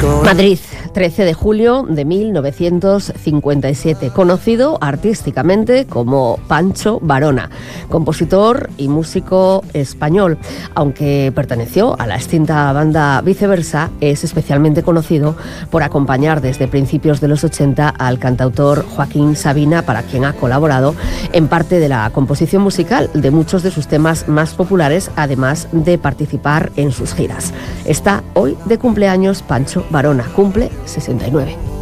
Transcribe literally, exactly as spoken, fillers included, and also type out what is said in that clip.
Madrid, trece de julio de mil novecientos cincuenta y siete, conocido artísticamente como Pancho Varona, compositor y músico español. Aunque perteneció a la extinta banda Viceversa, es especialmente conocido por acompañar desde principios de los ochenta al cantautor Joaquín Sabina, para quien ha colaborado en parte de la composición musical de muchos de sus temas más populares, además de participar en sus giras. Está hoy de cumpleaños Pancho Varona, cumple sesenta y nueve.